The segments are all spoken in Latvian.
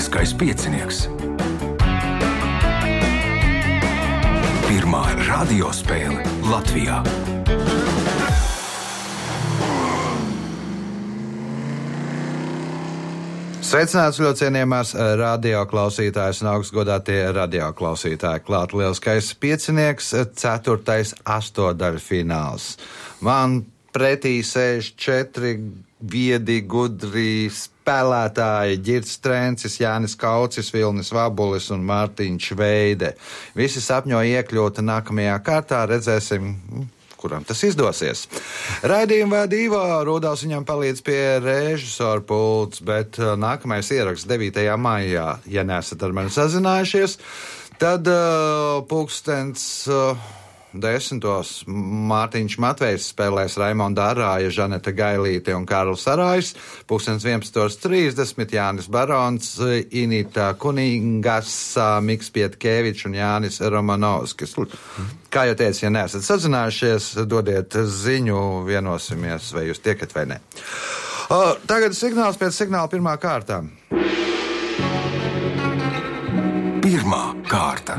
Lieliskais piecinieks. Pirmā radiospēle Latvijā. Sveicināts ļoti cienījamās radioklausītājas un augstgodātie radioklausītāji. Klāt Lieliskais piecinieks, 4. astotdaļfināls. Man pretī sēž 4 viedi, gudri spēlētāji - Girts Trencis, Jānis Kaucis, Vilnis Vabulis un Mārtiņš Veide. Visi sapņo iekļūt nākamajā kārtā, redzēsim, kuram tas izdosies. Raidījumu vada Ivo, Rudals viņam palīdz pie režisora pults, bet nākamais ieraksts 9. maijā. Ja neesat ar mani sazinājušies, tad pulkstens 10. Mārtiņš Matvejs spēlēs Raimonda Arāja, Žaneta Gailīte un Kārlis Arājs. Pulkstens 11.30 Jānis Barons, Inita Kuningas, Miks Pietkevičs un Jānis Romanovskis. Kā jau teicu, ja neesat sazinājušies, dodiet ziņu, vienosimies, vai jūs tiekat vai ne. Tagad signāls pēc signāla pirmā kārta. Pirmā kārta.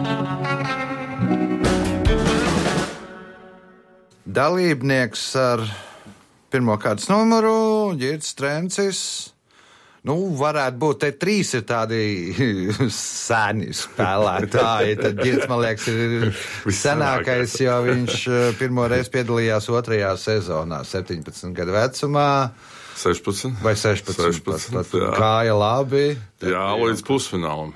Dalībnieks ar pirmo kārtas numuru - Girts Trencis. Varētu būt, te 3 ir tādi seni spēlētāji. Tad Girts, man liekas, ir senākais, jo viņš pirmo reizi piedalījās 2. sezonā, 17 gadu vecumā. 16. Vai 16. Kāja labi. Jā, līdz pusfinālam.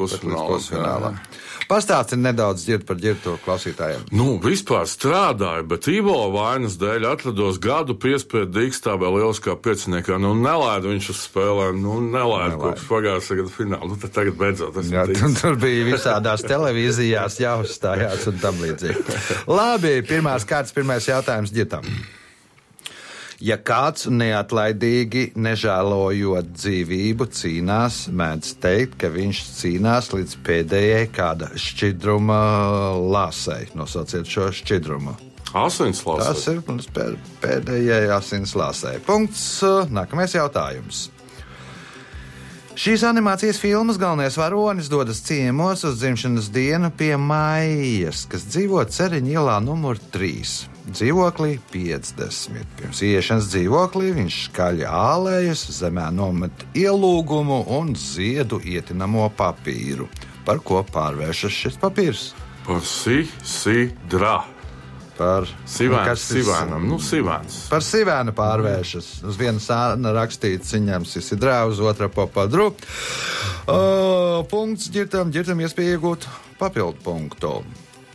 Pastāsti nedaudz par Girtu klausītājiem. Vispār strādāju, bet Ivo vainas dēļ atrados gadu piespiedu dīkstāvē Lieliskā pieciniekā. Nelaidu viņš uz spēlēm, nelaidu kopš pagājušā gada fināla. Tad tagad beidzot esmu tur bija visādās televīzijās jāuzstājās un tam līdzīgi. Labi, pirmās kārtas, pirmais jautājums Girtam. Ja kāds neatlaidīgi, nežēlojot dzīvību, cīnās, mēdz teikt, ka viņš cīnās līdz pēdējai kāda šķidruma lāsei. Nosauciet šo šķidrumu. Asinslāsei. Tas ir līdz pēdējai asinslāsei. Punkts. Nākamais jautājums. Šīs animācijas filmas galvenais varonis dodas ciemos uz dzimšanas dienu pie Maijas, kas dzīvo Ceriņa ielā numur 3. Dzīvoklī 50. Pirms ieiešanas dzīvoklī viņš skaļi ālējas, zemē nomet ielūgumu un ziedu ietinamo papīru. Par ko pārvēršas šis papīrs? Par sidrā. Par sivēnam. Sivēns. Par sivēnu pārvēršas. Uz viena sāna rakstīts viņam sidrā, uz otra popadru. Punkts Girtam. Girtam iespēja iegūt papildu punktu.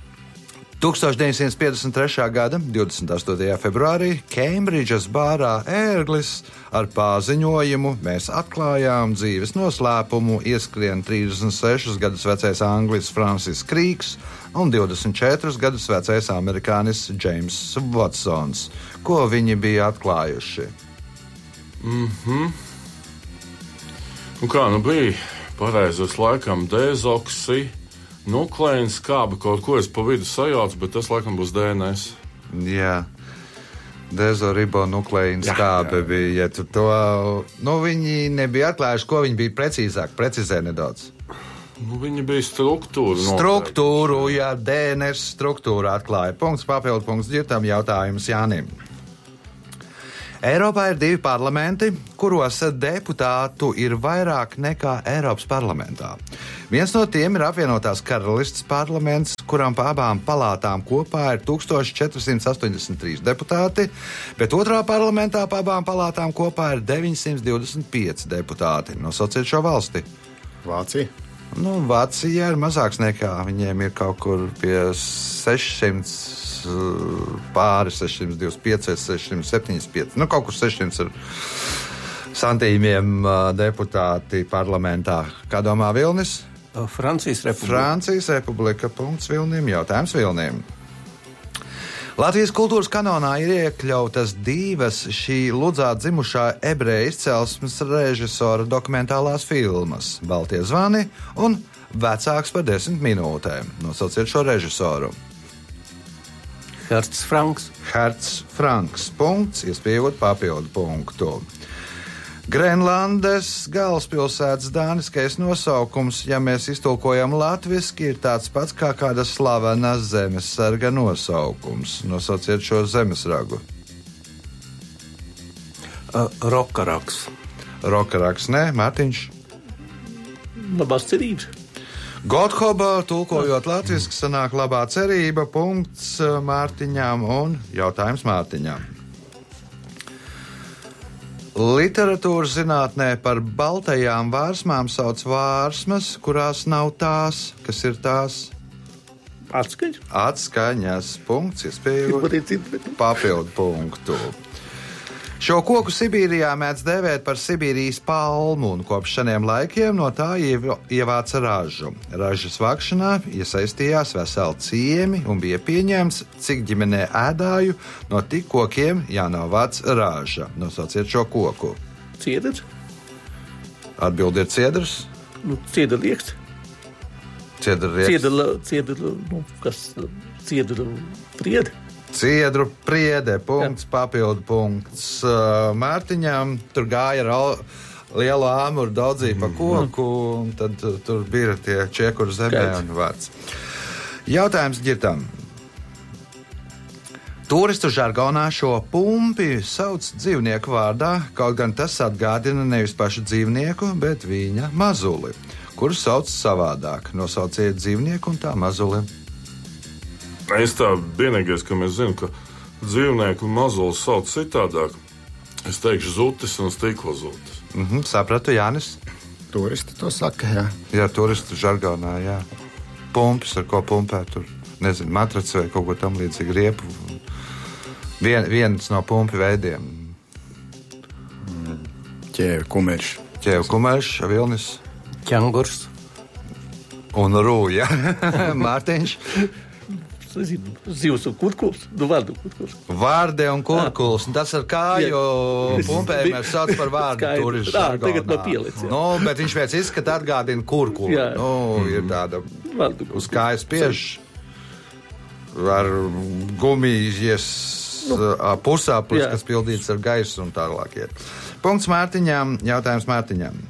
1953. gada 28. februārī Kembridžas bārā ērglis ar paziņojumu "Mēs atklājām dzīves noslēpumu" ieskrien 36 gadus vecais anglis Francis Krīks un 24 gadus vecais amerikānis Džeims Vatsons. Ko viņi bija atklājuši? Bija pareizos laikam dezoksi. Nukleīns skābe, kaut ko es pa vidu sajaucu, bet tas laikam būs DNS. Jā, dezoribonukleīna skābe bija. Ja to, viņi nebija atklājuši, ko viņi bija precīzāk. Precizē nedaudz. Viņi bija struktūra. Struktūru, jā, DNS struktūru atklāja. Punkts, papildu punkts Girtam, jautājums Jānim. Eiropā ir 2 parlamenti, kuros deputātu ir vairāk nekā Eiropas parlamentā. Viens no tiem ir apvienotās karalistes parlaments, kuram pa abām palātām kopā ir 1483 deputāti, bet otrā parlamentā pa abām palātām kopā ir 925 deputāti. Nosauciet šo valsti. Vācija. Vācija ir mazāks nekā viņiem ir kaut kur pie 600. Pāri 625, 675, kaut kur 600 ar santīmiem deputāti parlamentā. Kā domā Vilnis? Francijas Republika. Francijas Republika. Punkts Vilnim, jautājums Vilnim. Latvijas kultūras kanonā ir iekļautas 2 šī Ludzā dzimušā ebreja izcelsmes režisora dokumentālās filmas – Baltie zvani un Vecāks par 10 minūtēm. Nosauciet šo režisoru. Herts Franks. Herts Franks. Punkts, iespējot papildu punktu. Grenlandes galvaspilsētas dāniskais nosaukums, ja mēs iztulkojam latviski, ir tāds pats kā kāda slavena zemesarga nosaukums. Nosauciet šo zemesragu. Rokaraks. Rokaraks, nē, Mārtiņš. Labās cerības. Gothoba, tulkojot latviski, sanāk labā cerība, punkts Mārtiņām un jautājums Mārtiņām. Literatūras zinātnē par baltajām vārsmām sauc vārsmas, kurās nav tās, kas ir tās. Atskaņas. Atskaņas, punkts, iespējot papildu punktu. Šo koku Sibīrijā mēdz dēvēt par Sibīrijas palmu, un kopš šiem laikiem no tā ievāca ražu. Ražas vākšanā iesaistījās veseli ciemi un bija pieņemts, cik ģimenē ēdāju no tik kokiem jānovāc raža. Nosauciet šo koku. Ciedrs. Atbildi ir ciedrs. Ciedrlieks. Ciedru priede. Ciedru priede, punkts, papildu punkts Mārtiņām. Tur gāja ar lielu āmuru daudzīja pa koku, un tad tur bija tie čiekuri zemē un vārds. Jautājums Ģirtam. Turistu žargonā šo pumpi sauc dzīvnieku vārdā, kaut gan tas atgādina nevis pašu dzīvnieku, bet viņa mazuli, kuru sauc savādāk. Nosauciet dzīvnieku un tā mazuli. Es tā vienīgais, ka mēs zinām, ka dzīvnieku mazulis sauc citādāk. Es teikšu zutis un stikla zutis. Sapratu, Jānis? Turisti to saka, jā. Jā, turistu žargonā, jā. Pumpis, ar ko pumpē tur, nezinu, matracis vai kaut ko tam līdzīgi riepu. Viens no pumpi veidiem. Ķēvi kumeļš. Ķēvi kumeļš, vilnis. Ķangurs. Un rūja. Mārtiņš. Zivs un kurkuls. Vārdu kurkuls. Vārde un kurkuls. Tas ar kāju pumpēm mēs sauc par vārdu turistu žargonā. Tagad man pielic. Bet viņš pēc izskata atgādina kurkuli. Ir tāda uz kājas spiež ar gumijas pusāplis, kas pildīts ar gaisu un tālāk iet. Punkts Mārtiņām, jautājums Mārtiņām.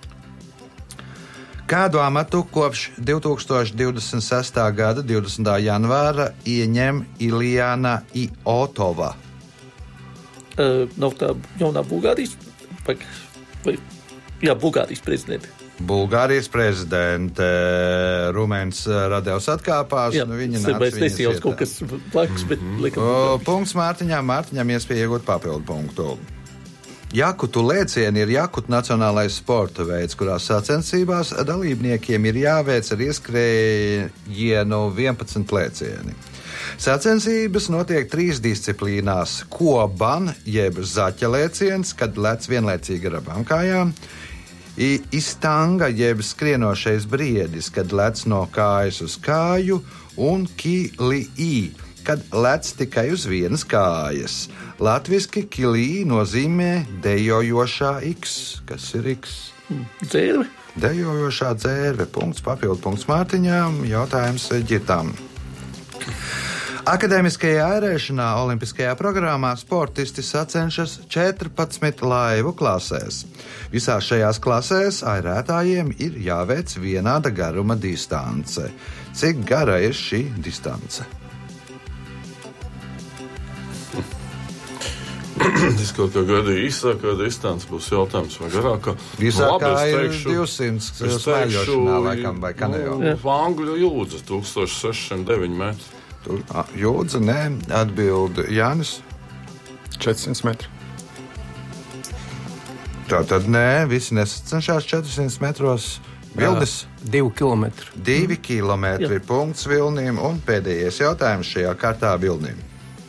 Kādu amatu kopš 2026. gada 20. janvāra ieņem Iljana Iotova? Nav tā jaunā Bulgārijas? Bulgārijas prezidente. Bulgārijas prezidente Rumēns Radevs atkāpās. Viņa nesijauc kaut kas blakus, bet punkts Mārtiņām. Mārtiņām iespēja iegūt papildu punktu. Jakutu lēcieni ir jakutu nacionālais sporta veids, kurā sacensībās dalībniekiem ir jāveic ar ieskrējienu 11 lēcieni. Sacensības notiek 3 disciplīnās – koban, jeb zaķa lēciens, kad lec vienlaicīgi ar abām kājām, istanga, jeb skrienošais briedis, kad lec no kājas uz kāju, un kili, kad lec tikai uz vienas kājas. Latviski kilī nozīmē dejojošā X. Kas ir X? Dzērve. Dejojošā dzērve. Punkts, papildu punkts Mārtiņām. Jautājums Ģirtam. Akadēmiskajā ērēšanā olimpiskajā programmā sportisti sacenšas 14 laivu klasēs. Visās šajās klasēs ērētājiem ir jāveic vienāda garuma distance. Cik gara ir šī distance? Es kaut kā gadīju īsākā distance būs jautājums vai garākā. Īsākā ir 200 smēļošanā, laikam, vai kaneo. Angļu jūdza 1609 metri. Jūdza, nē, atbild Jānis. 400 metri. Tātad nē, visi nesacenšās 400 metros. Vildis? 2 kilometri. 2 kilometri, punkts Vilnim, un pēdējais jautājums šajā kārtā Vilnim.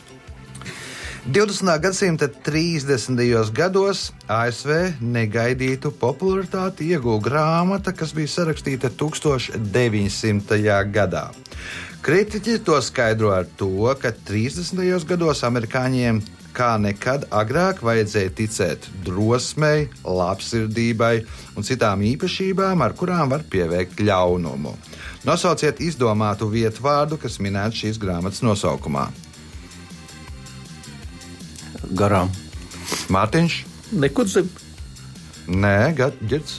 20. gadsimta 30. gados ASV negaidītu popularitāti ieguva grāmata, kas bija sarakstīta 1900. gadā. Kritiķi to skaidro ar to, ka 30. gados amerikāņiem kā nekad agrāk vajadzēja ticēt drosmei, labsirdībai un citām īpašībām, ar kurām var pieveikt ļaunumu. Nosauciet izdomātu vietvārdu, kas minēts šīs grāmatas nosaukumā. Garām. Mārtiņš? Nekur zem. Nē, Girds.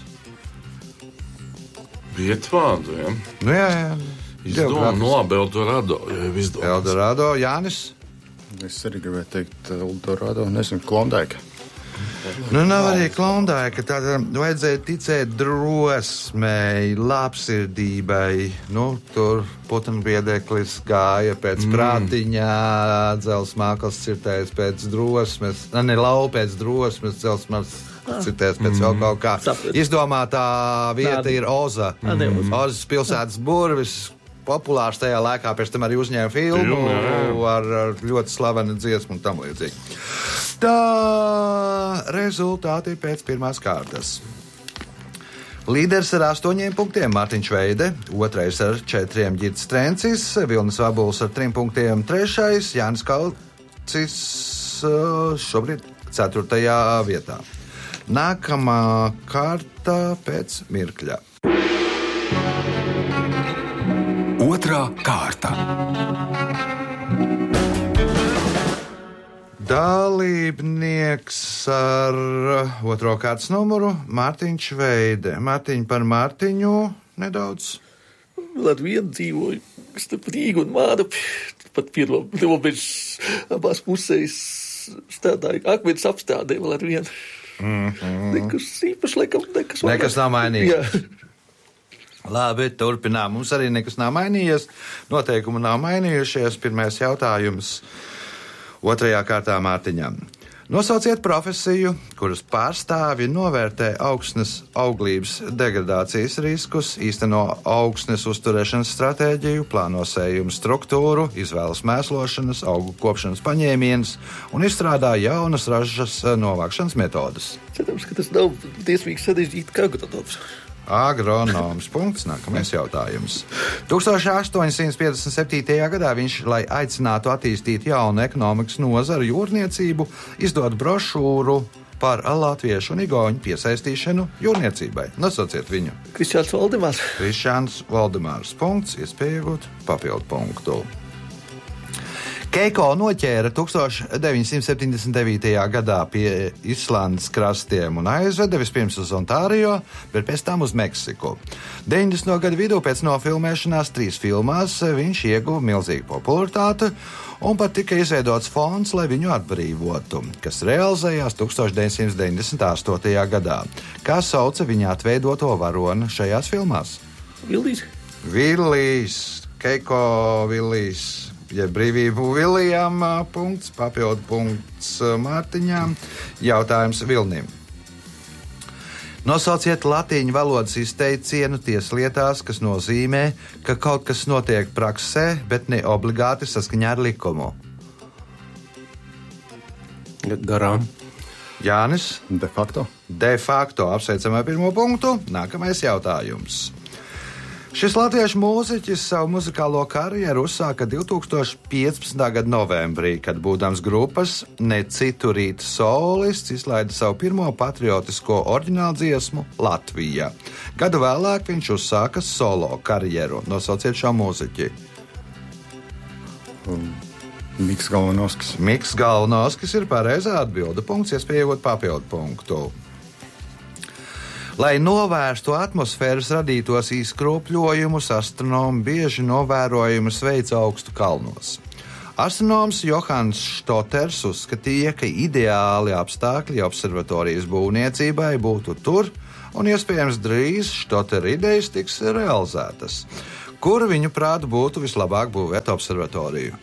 Vietvārdu, ja? Nu, jā. Izdomā, labi, Eldorado, ja jau izdomās. Eldorado, Jānis. Es arī gribēju teikt Eldorado, nezinu, Klondēka. Nu, nav arī Klondēka, tad vajadzēja ticēt drosmei, labsirdībai. Nu, tur putekļs gāja pēc prātiņā, dzels māklas cirtējs pēc drosmes, ne lau pēc drosmes, dzels māklas cirtējs pēc vēl kaut kā. Izdomātā vieta ir Oza. Ozas pilsētas burvis. Populārs tajā laikā, pēc tam arī uzņēma filmu ar ļoti slavenu dziesmu un tam līdzīgi. Tā rezultāti pēc pirmās kārtas. Līderis ar 8 punktiem Mārtiņš Veide, otrais ar 4 Girds Trencis, Vilnis Vabuls ar 3 punktiem, trešais Jānis Kalcis šobrīd 4. vietā. Nākamā kārta pēc mirkļa. Otrā kārta. Dalībnieks ar otro kārtas numuru Mārtiņš Veide. Mārtiņ par Mārtiņu nedaudz. Vēl ar vienu dzīvoju starp Rīgu un Mārupi. Pat pie robežas abās pusēs strādāju akmens apstādē vēl ar vienu. Nekas īpaši, laikam, nekas nav mainījies. Jā. Labi, turpinām. Mums arī nekas nav mainījies. Noteikumi nav mainījušies. Pirmais jautājums otrajā kārtā Mārtiņam. Nosauciet profesiju, kuras pārstāvji novērtē augsnes auglības degradācijas riskus, īsteno augsnes uzturēšanas stratēģiju, plāno sējumu struktūru, izvēlas mēslošanas, augu kopšanas paņēmienus un izstrādā jaunas ražas novākšanas metodas. Cerams, ka tas nav tiesmīgi sarežģīti kā agronoms. Agronoms. Punkts. Nākamais jautājums. 1857. gadā viņš, lai aicinātu attīstīt jaunu ekonomikas nozaru jūrniecību, izdod brošūru par latviešu un igauņu piesaistīšanu jūrniecībai. Nosauciet viņu. Krišjāns Valdemārs. Krišjāns Valdemārs. Punkts. Iespēja iegūt papildu punktu. Keiko noķēra 1979. gadā pie Islandes krastiem un aizveda vispirms uz Ontārio, bet pēc tam uz Meksiku. 90. gadu vidū pēc nofilmēšanās 3 filmās viņš ieguva milzīgu popularitāti un pat tika izveidots fonds, lai viņu atbrīvotu, kas realizējās 1998. gadā. Kā sauca viņa atveidoto varoni šajās filmās? Villijs. Keiko Villijs. Ja brīvību Vilijam, punkts, papildu punkts Mārtiņām, jautājums Vilnim. Nosauciet latīņu valodas izteicienu tieslietās, kas nozīmē, ka kaut kas notiek praksē, bet ne obligāti saskaņā ar likumu. Garām. Jānis. De facto. De facto. Apsveicam ar pirmo punktu. Nākamais jautājums. Šis latviešu mūziķis savu muzikālo karjeru uzsāka 2015. gada novembrī, kad būdams grupas Ne citu rītu solists izlaida savu pirmo patriotisko oriģinālu dziesmu Latvija. Gadu vēlāk viņš uzsāka solo karjeru. Nosauciet šo mūziķi. Miks Galvanovskis. Miks Galvanovskis ir pareizā atbilde. Punkts, iespēja iegūt papildu punktu. Lai novērstu atmosfēras radītos izkropļojumus, astronomi bieži novērojumus veic augstu kalnos. Astronoms Johans Štoters uzskatīja, ka ideāli apstākļi observatorijas būvniecībai būtu tur, un iespējams drīz Štotera idejas tiks realizētas. Kur viņu prāt būtu vislabāk būvēt observatoriju?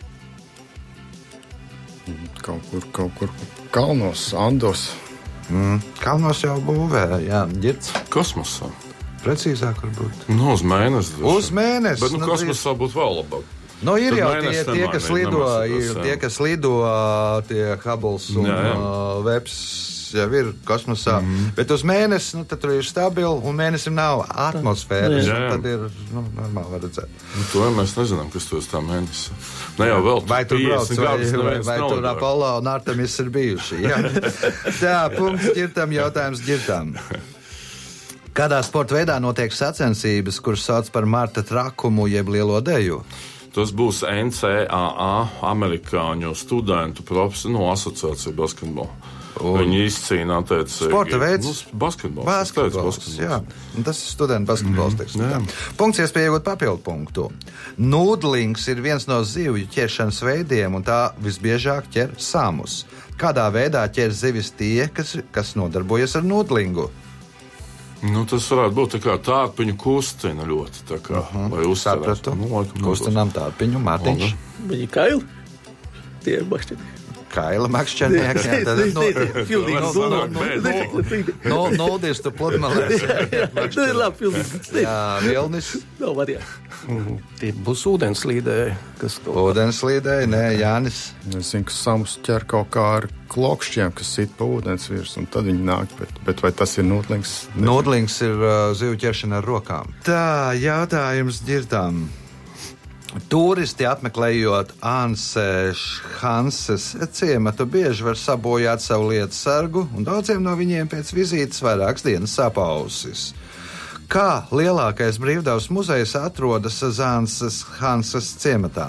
Kaut kur kalnos, Andos. Kalnos jau būvē, jā, Girds. Kosmosā. Precīzāk varbūt. Nu, uz mēnesi. Uz mēnesi. Bet kosmosā būtu vēl labāk. Nu, ir Tad jau mēnesi tie, kas lido, tie, Hubbles un Webs jau ir kosmosā. Bet uz mēnesi, tad tur ir stabili un mēnesim nav atmosfēras. Tad ir normāli redzēt. To mēs nezinām, kas tur uz tā mēnesi. Ne jau vēl vai tur brauc, vai tur nav Apollo un Artemis ir bijuši. Tā, punkts Girtam, jautājums Girtam. Kādā sporta veidā notiek sacensības, kuras sauc par Marta trakumu jeb lielo deju? Tas būs NCAA, amerikāņu studentu profesionālo asociāciju basketbolu. Viņi izcīna attiecīgi. Sporta veids. Basketbols. Basketbols, jā. Un tas ir studentu basketbols, teiksim. Punkts iespēja iegūt papildu punktu. Nūdlings ir viens no zivju ķeršanas veidiem, un tā visbiežāk ķer samus. Kādā veidā ķer zivis tie, kas nodarbojas ar nūdlingu? Tas varētu būt tā kā tārpiņu kustina ļoti, tā kā, lai uzstarētu. Kustinām tārpiņu, Mārtiņš. Viņi kaili? Tie ir makšķinieki. Kaila makšķinieki, jā. Tad nūdīs tu pludmalēs. Tā ir labi, pilnīgi. Jā, Vilnis. Nav variants. Tie būs ūdenslīdēji. Ūdenslīdēji, nē, Jānis. Es zinu, ka samus ķer kaut kā ar klokšķiem, kas sit pa ūdens virs, un tad viņi nāk, bet vai tas ir nūdlings? Nūdlings ir zivju ķeršana ar rokām. Tā, jautājums ģirtām. Turisti apmeklējot Hanses ciematu bieži var sabojāt savu lietu sargu, un daudziem no viņiem pēc vizītes vairākas dienas sāp ausis. Kā lielākais brīvdabas muzejs atrodas Hanses ciematā?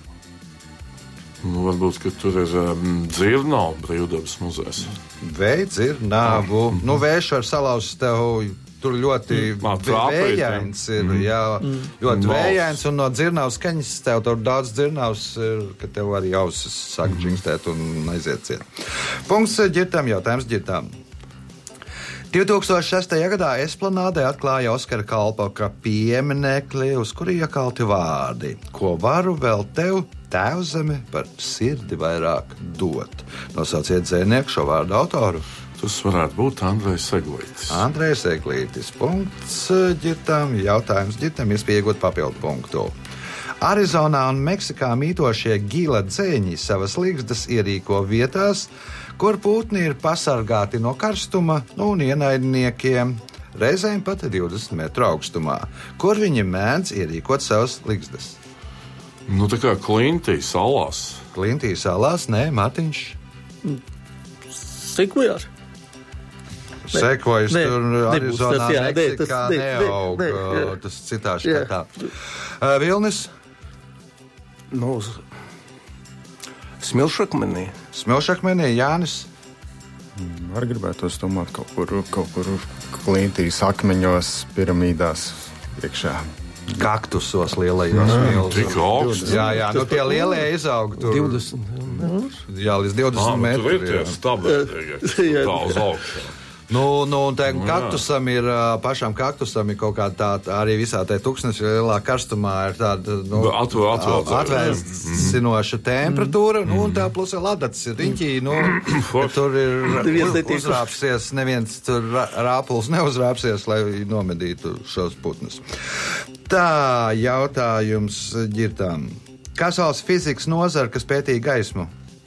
Varbūt, ka tur ir dzirnavu brīvdabas muzejs. Dzirnavu. Vējš var salauzt tev. Tur ļoti vējains ir, ļoti vējains, un no dzirnavas skaņas tev tur daudz dzirnavas ir, ka tev arī ausis sāk džingstēt un aiziet ciet. Punkts ģirtām, jautājums ģirtām. 2006. gadā Esplanādē atklāja Oskara Kalpoka pieminekli, uz kuru iekalti vārdi: ko varu vēl tev, tēvzeme, par sirdi vairāk dot. Nosauciet dzēnieku šo vārdu autoru. Tas varētu būt Andrejs Eglītis. Andrejs Eglītis. Punkts ģirtām, jautājums ģirtām, iespēja iegūt papildu punktu. Arizonā un Meksikā mītošie gila dzeņi savas ligzdas ierīko vietās, kur putni ir pasargāti no karstuma un ienaidniekiem, reizēm pat 20 metru augstumā. Kur viņi mēdz ierīkot savas ligzdas? Tā kā Klintī salās. Klintī salās, nē, Mārtiņš. Sekojās. Sekojas tur Arizonā, Meksikā neaug. Tas citā štatā. Vilnis? Smilšakmenī. Smilšakmenī, Jānis? Var gribētos domāt kaut kur Klintīs akmeņos, piramīdās iekšā. Kaktusos lielajos milzos. Tik augsts. Jā, tie lielie izaug tur. 20. Jā, līdz 20 metru. Tur ir tie stabili, tā uz augšu. Un te kaktusam ir, pašam kaktusam ir kaut kā tāda, arī visā tajā tūkstneša lielā karstumā ir tāda, atvēsinoša temperatūra, un tā plus vēl adatas ir riņķī, tur ir uzrāpsies, neviens tur rāpuls neuzrāpsies, lai nomedītu šos putnus. Tā, jautājums ģirtām. Kā sauc fizikas nozara, kas pētīja gaismu?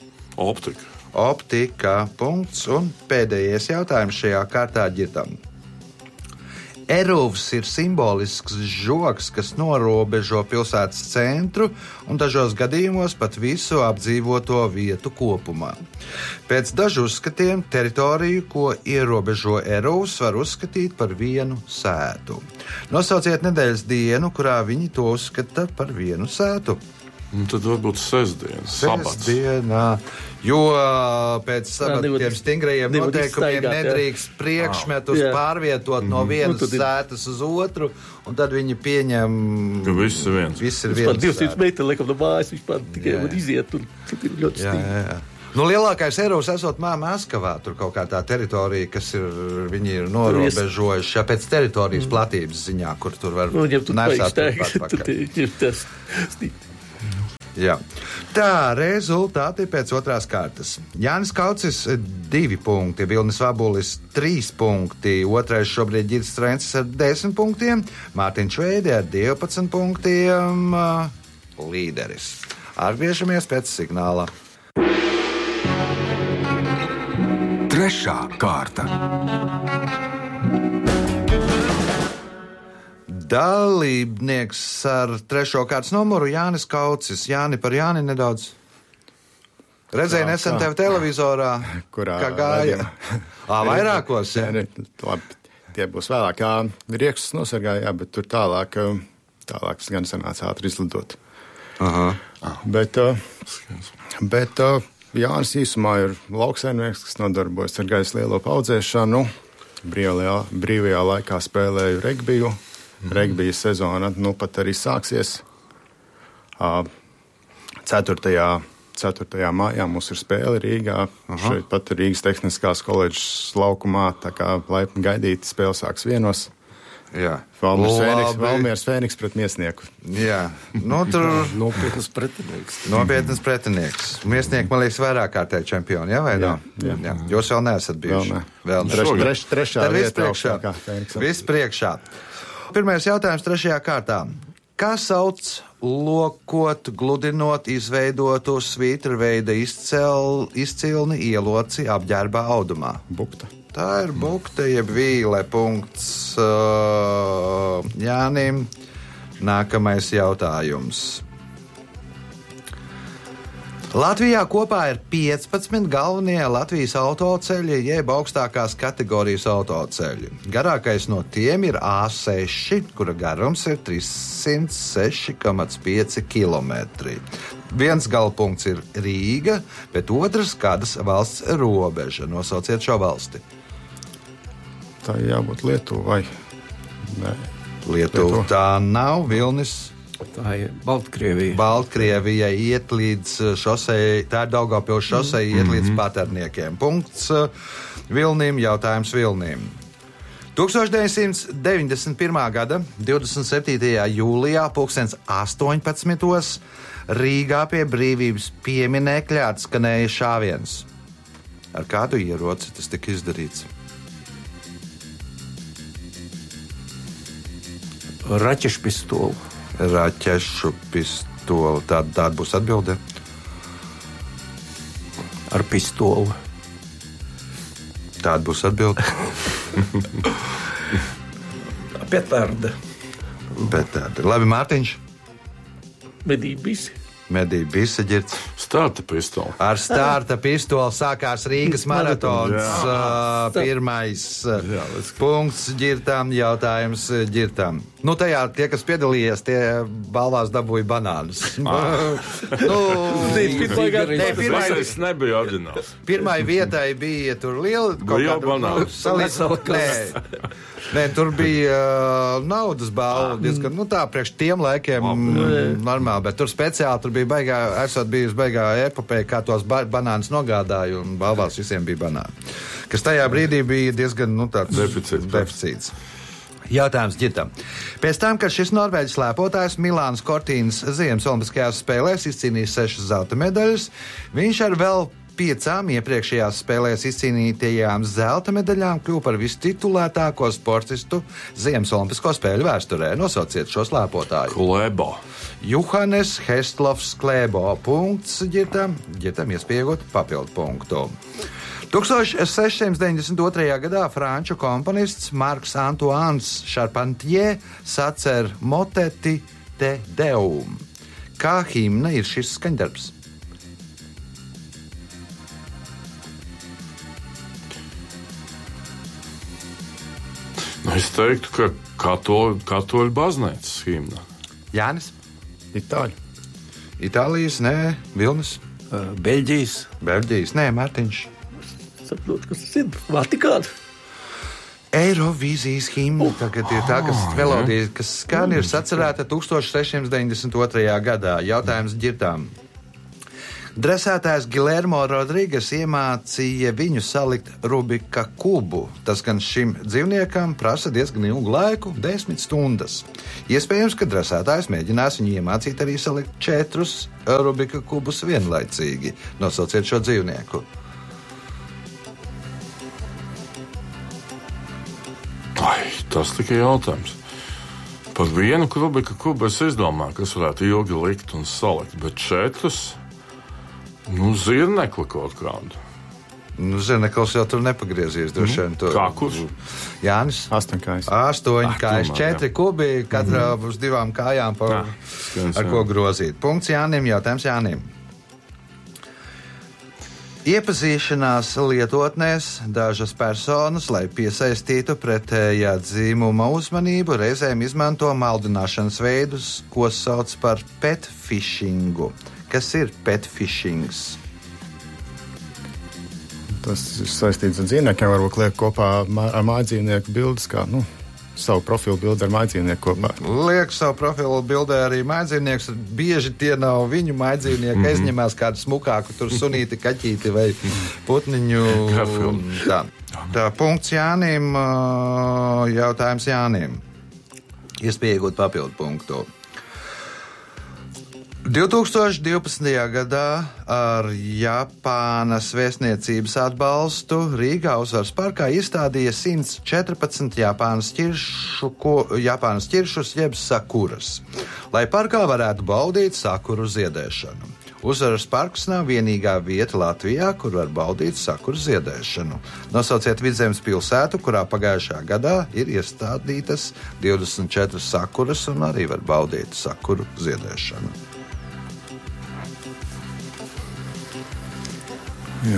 Optika, punkts, un pēdējais jautājums šajā kārtā ģirtām. Eruvs ir simbolisks žogs, kas norobežo pilsētas centru un dažos gadījumos pat visu apdzīvoto vietu kopumā. Pēc dažu uzskatiem teritoriju, ko ierobežo eruvs, var uzskatīt par vienu sētu. Nosauciet nedēļas dienu, kurā viņi to uzskata par vienu sētu. Tad varbūt sestdiena, jo pēc sabatiem stingrajiem noteikumiem nedrīkst priekšmetus pārvietot no vienas sētas uz otru, un tad viņi pieņem, ka viss ir viens. Viss ir viens 200 metri, laikam, no mājas, viņš pat tikai var iziet, un tad ir ļoti stingri. Lielākais Eiropas esot Maskavā, tur kaut kā tā teritorija, kas viņi ir norobežojuši pēc teritorijas platības ziņā, kur tur var nesāt atpakaļ. Jā. Tā, rezultāti pēc otrās kārtas. Jānis Kaucis 2 punkti, Vilnis Vabulis 3 punkti, otrais šobrīd Ģirds Strencis ar 10 punktiem, Mārtiņš Veide ar 12 punktiem, līderis. Atgriežamies pēc signāla. Trešā kārta. Dalībnieks ar 3. kārtas numuru Jānis Kaucis. Jāni, par Jāni nedaudz. Redzēju nesen tevi televizorā, kurā kā gāja. Vairākos, jā. Labi, tie būs vēlāk. Riekstus nosargāja, bet tur tālāk gan sanāca ātri izlidot. Aha. Bet Jānis īsumā ir lauksaimnieks, kas nodarbojas ar gaisa lielopu audzēšanu. Brīvajā laikā spēlēju regbiju. Regbija sezona pat arī sāksies. 4. maijā mums ir spēle Rīgā. Šeit pat Rīgas Tehniskās koledžas laukumā, tā kā laipni gaidīti, spēle sāks 1. Jā. Valmieras Fēniks pret Miesnieku. Jā, tur Nopietnas pretinieks. Nopietnas pretinieks. Miesnieki, man liekas, vairāk kārtēji čempioni, jā, vai Jā. Jūs vēl neesat bijuši. Vēl ne. Trešā vietā augstākā Fēniksam. Viss priekšā. Pirmais jautājums 3. kārtā. Kā sauc lokot, gludinot, izveidotu svītra veida izcilni ieloci apģērbā audumā? Bukta. Tā ir bukta, jeb vīle. Punkts Jānim. Nākamais jautājums. Latvijā kopā ir 15 galvenie Latvijas autoceļi, jeb augstākās kategorijas autoceļi. Garākais no tiem ir A6, kura garums ir 306,5 km. Viens galapunkts ir Rīga, bet otrs kādas valsts robeža. Nosauciet šo valsti. Tā jābūt Lietuvai. Nē. Lietuva tā nav, Vilnis. Tā ir Baltkrievija. Baltkrievija iet līdz šosei, tā ir Daugavpils šosei, iet līdz Paterniekiem. Punkts Vilnim, jautājums Vilnim. 1991. gada 27. jūlijā 18. Rīgā pie Brīvības pieminekļa atskanēja šāviens. Ar kādu ieroci tas tika izdarīts? Raķešu pistoli. Raķešu pistoli. Tāda būs atbilde. Ar pistoli. Tāda būs atbilde. Petarda. Labi, Mārtiņš. Medību Biseģirts. Starta pistoli. Ar starta pistoli sākās Rīgas maratons. Pirmais punkts Ģirtam, jautājums Ģirtam. Tajā tie, kas piedalījās, tie balvās dabūja banānus. Es nebiju ordināls. Pirmai vietai bija tur liela Nē, tur bija naudas balva, diezgan, tā priekš tiem laikiem normāli, bet tur speciāli tur bija esot bijusi baigā epopeja, kā tos banānus nogādāju, un balvās visiem bija banāni. Kas tajā brīdī bija diezgan, tāds deficīts. Jautājums Ģitam. Pēc tam, kad šis norvēģis slēpotājs Milānas Cortīnas Ziemas olimpiskajās spēlēs izcīnījis 6 zelta medaļas, viņš ar vēl 5 iepriekšējās spēlēs izcīnītajām zelta medaļām kļuva par vistitulētāko sportistu Ziemas olimpisko spēļu vēsturē. Nosauciet šo slēpotāju. Klebo. Johannes Hestlofs Klebo. Punkts Ģitam. Ģitam iespējot papildu punktu. 1692. gadā franču komponists Marks Antoines Charpentier sacer moteti Te Deum. Kā himna ir šis skaņdarbs? Es teiktu, ka katoļu baznīcas himna. Jānis? Itāļu. Itālijas, nē, Vilnis? Beļģijas, nē, Mārtiņš. Saprotu, kas tas ir. Vatikāna. Eirovīzijas himna tagad ir tā, melodija, kas skan, ir sacerēta 1692. gadā. Jautājums Ģirtām. Dresētājs Gilermo Rodrīgas iemācīja viņu salikt Rubika kubu. Tas gan šim dzīvniekam prasa diezgan ilgu laiku, 10 stundas. Iespējams, ka dresētājs mēģinās viņu iemācīt arī salikt 4 Rubika kubus vienlaicīgi. Nosauciet šo dzīvnieku. Tas tikai jautājums. Par vienu Rubika kubu es izdomāju, kas varētu ilgi likt un salikt, bet 4... zirnekli kaut kādu. Zirneklis jau tur nepagriezīs. Kā kurš? Jānis? 8 kājas. 8 kājas, 4 kubi, katrā uz 2 kājām, ar ko grozīt. Punkts Jānim, jautājums Jānim. Iepazīšanās lietotnēs dažas personas, lai piesaistītu pretējā dzīmuma uzmanību, reizēm izmanto maldināšanas veidus, ko sauc par petfishingu. Kas ir petfishings? tas ir saistīts ar dzīvniekiem. Varbūt liek kopā ar mājdzīvnieku bildes, kā savu profilu bildi ar mājdzīvnieku kopā. Liek savu profilu bildē arī mājdzīvnieks. Bieži tie nav viņu mājdzīvnieki. Aizņemās kādu smukāku, tur sunīti, kaķīti vai putniņu. Tā, punkts Jānim. Jautājums Jānim. Iespēja iegūt papildu punktu. 2012. gadā ar Japānas vēstniecības atbalstu Rīgā Uzvaras parkā izstādīja 114 Japānas ķiršus jeb sakuras, lai parkā varētu baudīt sakuru ziedēšanu. Uzvaras parks nav vienīgā vieta Latvijā, kur var baudīt sakuru ziedēšanu. Nosauciet Vidzemes pilsētu, kurā pagājušā gadā ir iestādītas 24 sakuras un arī var baudīt sakuru ziedēšanu. Jā,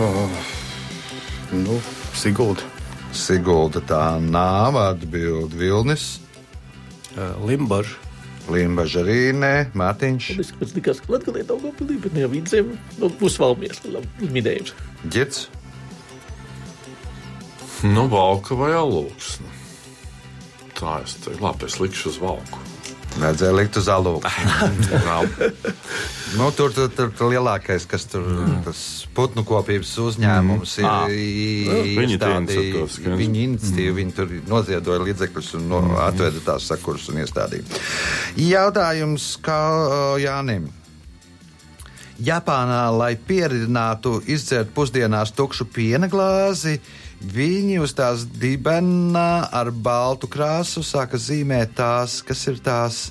Sigulda. Sigulda tā nav atbild. Vilnis. Limbaža. Limbaža arī nē. Mārtiņš. Es likās, ka Latgalē Daugavpilī, bet ne Vidzeme. Būs Valmiers minējums. Ģirds. Valka vai Alūksne. Tā es teiktu, labi, es likšu uz Valku. Vajadzēja likt uz Alūksni. Tur lielākais, kas tur tas putnu kopības uzņēmums ir iestādījis. Viņa iniciatīva, viņi tur noziedoja līdzekļus un atveda tās sakuras un iestādīja. Jautājums kā Jānim. Japānā, lai pieredzinātu izdzert pusdienās tukšu piena glāzi, viņi uz tās dibena ar baltu krāsu sāka zīmēt tās, kas ir tās.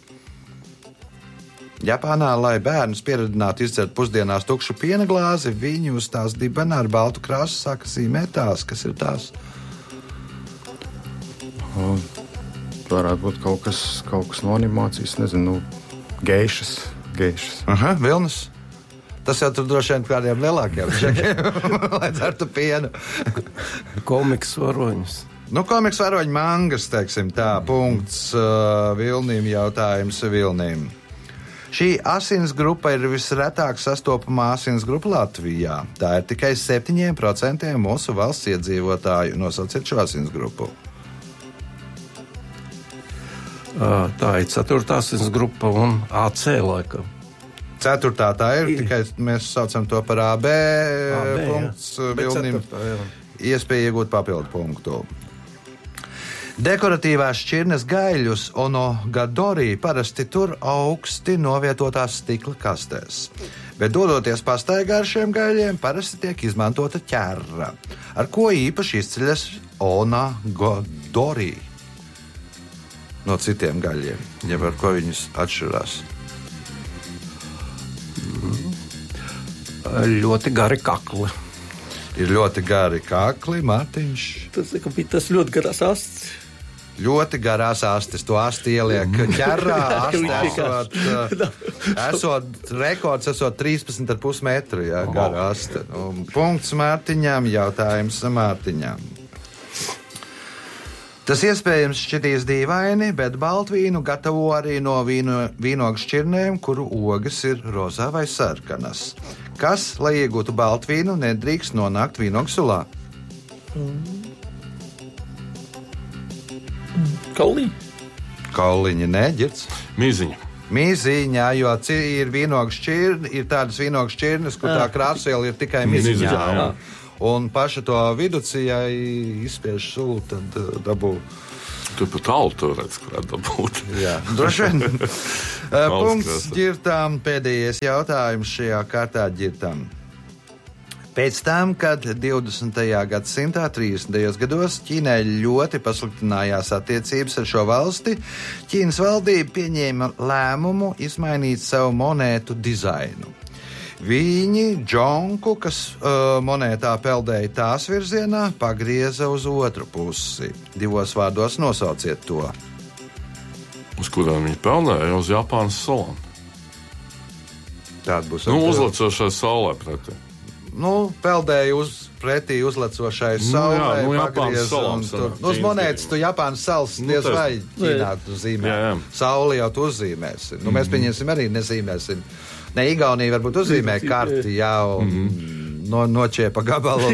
Japānā, lai bērnus pieredzinātu izdzert pusdienās tukšu piena glāzi, viņi uz tās dibena ar baltu krāsu sāka zīmēt tās, kas ir tās. Varētu būt kaut kas no animācijas, nezinu, geišas. Aha, Vilnis. Tas jau tur droši vien kādiem lielākiem čekiem, lai dzertu pienu. Komiks varoņus. Komiks varoņu mangas, teiksim tā, punkts Vilnim, jautājums Vilnim. Šī asins grupa ir visretāk sastopamā asins grupa Latvijā. Tā ir tikai 7% mūsu valsts iedzīvotāju. Nosauciet šo asins grupu. Tā ir 4. asins grupa un AC laikam. 4. tā ir, tikai mēs saucam to par AB punkts Vilnim. Iespēja iegūt papildu punktu. Dekoratīvās šķirnes gaļus onogadori parasti tur augsti novietotās stikla kastēs, bet dodoties pastaigā ar šiem gaļiem parasti tiek izmantota ķerra, ar ko īpaši izceļas onogadori no citiem gaļiem, jeb ar ko viņus atšķirās. Ļoti gari kakli. Ir ļoti gari kakli, Mārtiņš. Tas ļoti garās astes. Ļoti garās astes. To asti ieliek ķerrā. Rekords esot 13,5 metri. Jā, gara aste. Punkts Mārtiņām, jautājums Mārtiņām. Tas iespējams šķitīs dīvaini, bet baltvīnu gatavo arī no vīnogu šķirnēm, kuru ogas ir rozā vai sarkanas. Kas, lai iegūtu baltvīnu, nedrīkst nonākt vīnogu sulā? Kauliņi, nē, Ģirds? Mīziņā, jo ir vīnogu šķirni, ir tādas vīnogu šķirnes, kur tā krāsviela ir tikai mīziņā. Un paša to viducijai izspiež sulu, tad dabū. Tu pat altu redz, kurā dabūt. Jā, droši vien. Punkts Ģirtam. Pēdējais jautājums šajā kārtā Ģirtam. Pēc tam, kad 20. gadsimtā 30. gados Ķīnai ļoti pasliktinājās attiecības ar šo valsti, Ķīnas valdība pieņēma lēmumu izmainīt savu monētu dizainu. Viņi džonku, kas monētā peldēja tās virzienā, pagrieza uz otru pusi. 2 vārdos nosauciet to. Uz kurām viņi peldēja? Uz Japānas salām. Tāda būs. Uzlecošai saulē pretī. Peldēja pretī uzlecošai saulē. Japānas salām. Uz monētas tu Japānas salas diez vai Ķīnā tu zīmē. Sauli jau tu uzzīmēsi. Mēs pieņemsim arī nezīmēsim. Ne, Igaunija varbūt uzzīmē karti jau. nočiepa gabalu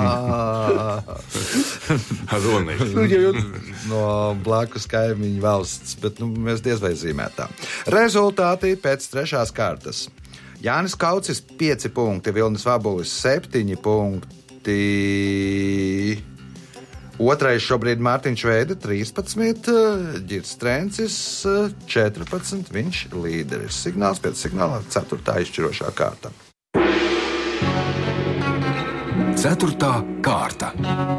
no blakus kaimiņu valsts, bet mēs diez vai zīmētām. Rezultāti pēc trešās kārtas. Jānis Kaucis 5 punkti, Vilnis Vabulis 7 punkti. Otrais šobrīd Mārtiņš Veida 13, Ģirds Trencis 14, viņš līderis. Signāls pēc signāla 4. izšķirošā kārta. 4. kārta.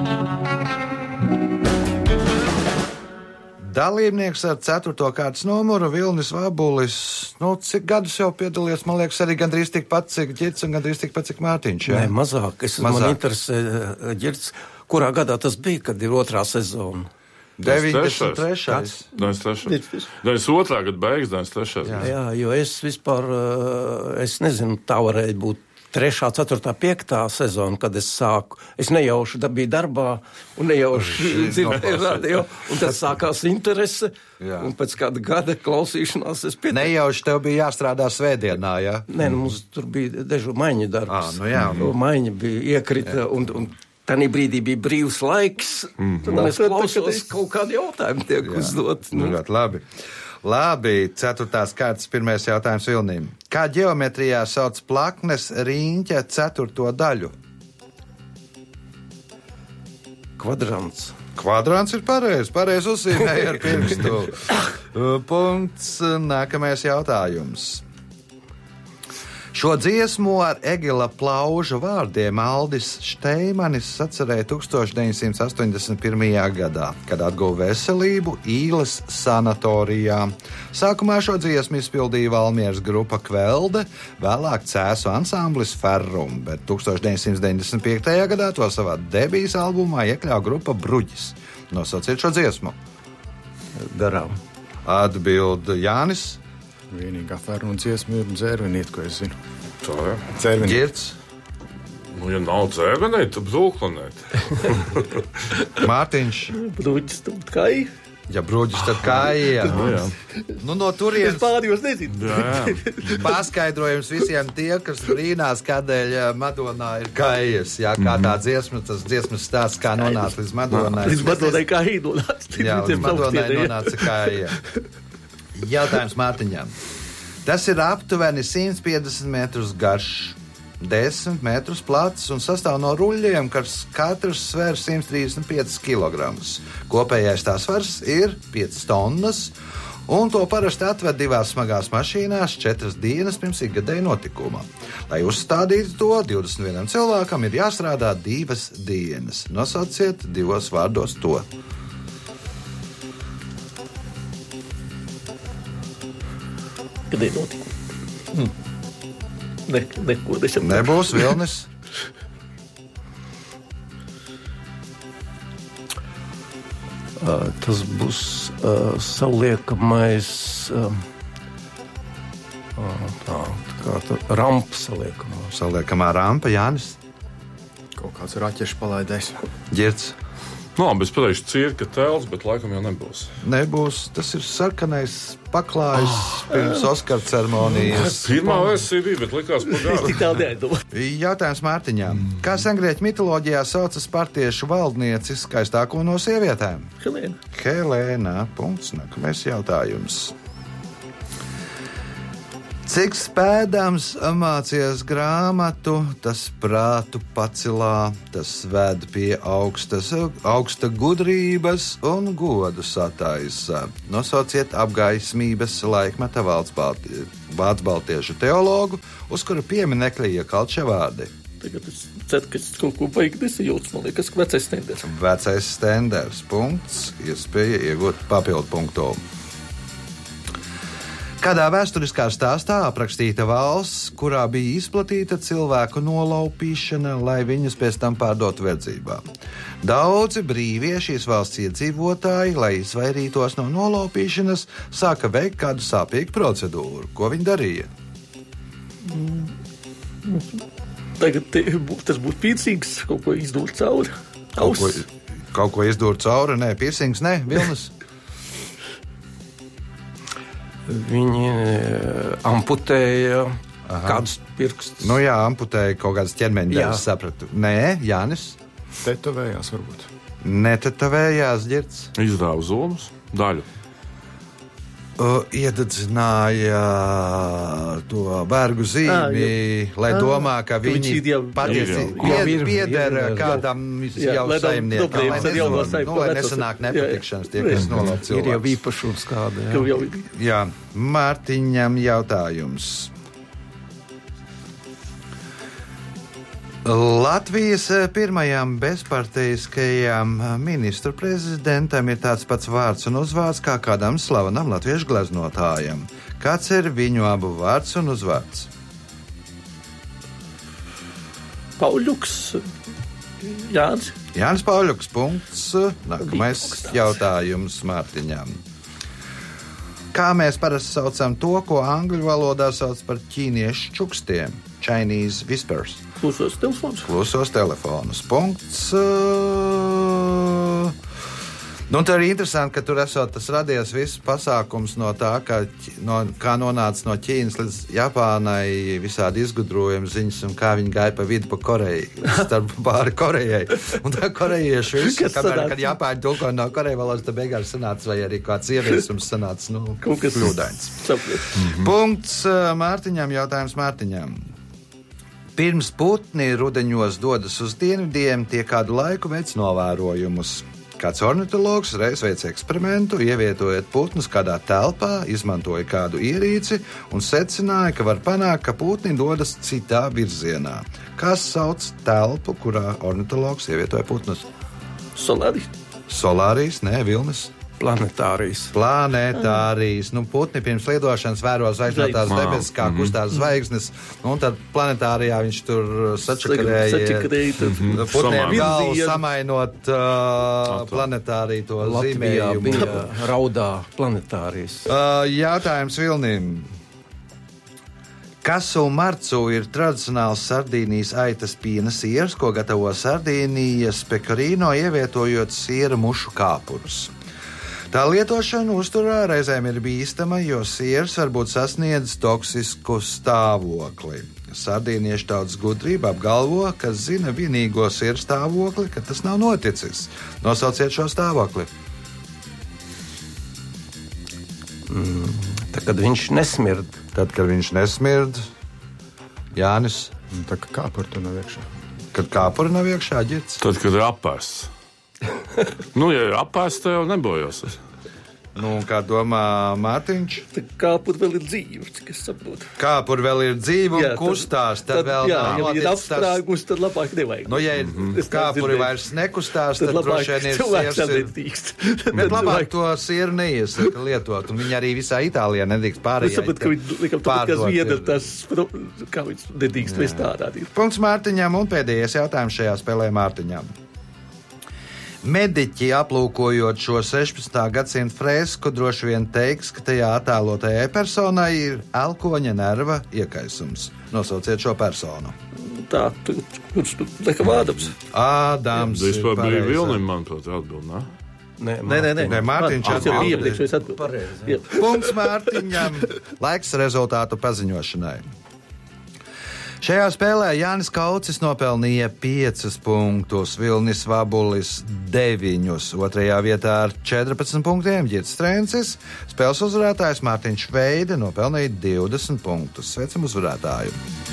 Dalībnieks ar 4. kārtas numuru Vilnis Vabulis. Cik gadus jau piedalījies? Man liekas, arī gandrīz tikpat, cik Ģirds un gandrīz tikpat, cik Mārtiņš. Ja? Nē, mazāk. Man interesē Ģirds. Kurā gadā tas bija, kad ir otrā sezona? 93. 92. gada beigas, 93. Jā, jo es vispār, es nezinu, tā varēja būt 3., 4., 5. sezona, kad es sāku. Es nejauši biju darbā un nejauši dzirdēju radio, un tad sākās interese, un pēc kāda gada klausīšanās es pieteicu. Nejauši tev bija jāstrādā svētdienā, ja? Nē, mums tur bija dežu maiņa darbs. Maiņa bija iekrita, un tanī brīdī bija brīvs laiks, tad es klausos kaut kādu jautājumu tiek uzdot. Ļoti labi. Labi, 4. kārtas pirmais jautājums Vilnim. Kā ģeometrijā sauc plaknes riņķa 4. daļu? Kvadrants. Kvadrants ir pareizi uzzīmēja ar pirkstu. Punkts, nākamais jautājums. Šo dziesmu ar Egila Plauža vārdiem Aldis Šteimanis sacerēja 1981. gadā, kad atguva veselību Īles sanatorijā. Sākumā šo dziesmu izpildīja Valmieras grupa Kvelde, vēlāk Cēsu ansamblis Ferrum, bet 1995. gadā to savā debijas albumā iekļāva grupa Bruģis. Nosauciet šo dziesmu. Garām. Atbild Jānis. Vienīgā Fermu dziesma ir Dzērveniet, ko es zinu. Tā, jā. Dzērveniet. Ģirds. Ja nav dzērvenēt, tad brūklanēt. Mārtiņš. Bruģis, tad kai? Ja Bruģis, tad kāja. No turienes. Es pārējos nezinu. Paskaidrojums visiem tie, kas brīnās, kādēļ Madonā ir kājas. Jā, kā tā dziesma, tas dziesmas stāsts, kā nonāca līdz Madonai. Līdz Madonai kāja nonāca. Jā, līdz Madonai nonāca kāja. Jautājums Mārtiņam. Tas ir aptuveni 150 metrus garš, 10 metrus plats un sastāv no ruļļiem, kas katrs sver 135 kg. Kopējais tā svars ir 5 tonnas, un to parasti atved 2 smagās mašīnās 4 dienas pirms ikgadēja notikuma. Lai uzstādītu to, 21 cilvēkam ir jāstrādā 2 dienas. Nosauciet 2 vārdos to. Kad ir notikumi? Neko nesaprotu. Nebūs Vilnis. Tas būs saliekamais rampa saliekamā. Saliekamā rampa, Jānis. Kaut kāds raķešu palaidais. Ģirds. Es pateikšu cirka tēls, bet laikam jau nebūs. Nebūs. Tas ir sarkanais paklājs pirms Oskara ceremonijas. Pirmā versija bija, bet likās par garu. Tik tādu nedomāju. Jautājums Mārtiņām. Kā sengrieķu mitoloģijā saucas partiešu valdnieci skaistāko no sievietēm? Helēna. Helēna. Punkts. Nākamais jautājums. Cik spēdams mācies grāmatu, tas prātu pacelā, tas ved pie augsta gudrības un godu sataisa. Nosauciet apgaismības laikmeta vācu baltiešu teologu, uz kura pieminekļa iekalt šie vārdi. Tagad es ceru, ka es kaut ko baigi nesajūtu. Man liekas, ka vecais stenders. Vecais stenders. Punkts. Iespēja iegūt papildu punktu. Kādā vēsturiskā stāstā aprakstīta valsts, kurā bija izplatīta cilvēku nolaupīšana, lai viņus pēc tam pārdotu verdzībā. Daudzi brīvie šīs valsts iedzīvotāji, lai izvairītos no nolaupīšanas, sāka veikt kādu sāpīgu procedūru. Ko viņi darīja? Tagad tas būtu piercings, kaut ko izdūrt cauri. Kaut ko izdūrt cauri? Nē, piercings, nē, Vilnis. Viņi amputēja Kāds pirksts? Nu jā, amputēja kaut kādas ķermeņa daļas, sapratu. Nē, Jānis? Tetovējās varbūt. Netetavējās, Ģirds? Izdāva zomus daļu. Iededzināja to vergu zīmi, lai domā, ka viņi patiesi pieder kādam jau saimniekam. Lai nesanāk nepatikšanas tie, kas nolaup cilvēks. Ir jau īpašums kāda. Jā, Mārtiņam jautājums. Latvijas pirmajam bezparteiskajam ministru prezidentam ir tāds pats vārds un uzvārds kā kādam slavenam latviešu gleznotājam. Kāds ir viņu abu vārds un uzvārds? Pauļuks. Jānis. Jānis Pauļuks. Punkts. Nākamais jautājums Mārtiņam. Kā mēs parasti saucam to, ko angļu valodā sauc par ķīniešu čukstiem? Chinese whispers. Klusos telefonus. Klusos telefonus. Punkts. Nu, tā ir interesanti, ka tur esot tas radies viss pasākums no tā, kā nonāca no Ķīnas līdz Japānai, visādi izgudrojumi ziņas un kā viņi gāja pa vidu pa Koreju, starp pāri Korejai. Un tā korejieši visu, kad Japāņi tulko no Koreju valodas, tad beigās sanāca, vai arī kāds ieviesums sanāca, kaut kas kļūdains. Punkts Mārtiņam, jautājums Mārtiņam. Pirms putni rudeņos dodas uz dienvidiem, tie kādu laiku veic novērojumus. Kāds ornitologs reiz veica eksperimentu, ievietojot putnus kādā telpā, izmantoja kādu ierīci un secināja, ka var panākt, ka putni dodas citā virzienā. Kas sauc telpu, kurā ornitologs ievietoja putnus? Solārijas. Solārijas, nē, Vilnis. Planetārijas. Nu, putni pirms lidošanas vēro zvaigznotās debesis, kā kustās zvaigznes, un tad planetārijā viņš tur sačakarēja putniem galvu, samainot planetāriju to zīmējumu. Bija raudā planetārijas. Jautājums Vilnim. Kasu marcu ir tradicionāls Sardīnijas aitas piena siers, ko gatavo Sardīnijas pekorino, ievietojot siera mušu kāpurus. Tā lietošana uzturā reizēm ir bīstama, jo siers var būt sasniedzis toksisku stāvokli. Sardīniešu tautas gudrība apgalvo, ka zina vienīgo siera stāvokli, ka tas nav noticis. Nosauciet šo stāvokli. Tad, kad viņš nesmird. Tad, kad viņš nesmird, Jānis. Tā kā kāpura tur nav iekšā. Kad kāpura nav iekšā, Ģirds? Tad, kad ir apēsts. Ja ir apēsts, tad jau nebojos. Kā domā Mārtiņš? Kāpura vēl ir dzīva, cik es saprotu. Kāpura vēl ir dzīva un kustās. Tad vēl ja ir apsprāgus, tad labāk nevajag. Ja kāpura vairs nekustās, tad droši vien ir siers. Bet labāk to sieru neiesaka lietot, un viņi arī visā Itālijā nedrīkst pārējai. Es saprotu, ka viņi tāpēc viena tas, kā viņš nedrīkst vest tādā. Punkts Mārtiņam un pēdējais jautājums šajā spēlē Mārtiņam. Mediķi aplūkojot šo 16. gadsimta fresku droši vien teiks, ka tajā attēlotajai personai ir elkoņa nerva iekaisums. Nosauciet šo personu. Tā, kurš tu nekam Ādams? Ādams. Vispār bija Vilnim, manuprāt, atbild, ne? Nē, Mārtiņš atbild. Punkts Mārtiņam. Laiks rezultātu paziņošanai. Šajā spēlē Jānis Kaucis nopelnīja 5 punktus, Vilnis Vabulis 9, otrajā vietā ar 14 punktiem Ģirds Strencis, spēles uzvarētājs Mārtiņš Veide nopelnīja 20 punktus. Sveicam uzvarētāju!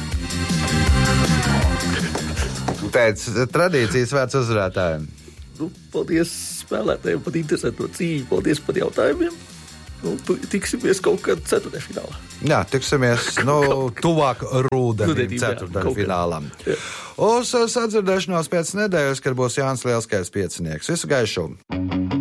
Pēc tradīcijas vērts uzvarētājiem. Paldies spēlētājiem par interesanto cīņu, paldies par jautājumiem. Tiksimies kaut kad ceturtdaļfinālā. Jā, tiksimies tuvāk Rūdenim ceturtdaļfinālam. Uz sadzirdēšanos pēc nedēļas, kad būs Jānis Lielskais piecinieks. Visu gaišu!